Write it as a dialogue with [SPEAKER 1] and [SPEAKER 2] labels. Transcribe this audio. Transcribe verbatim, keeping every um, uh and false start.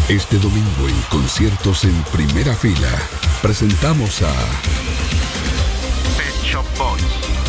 [SPEAKER 1] Este domingo en Conciertos en Primera Fila presentamos a
[SPEAKER 2] Pet Shop Boys.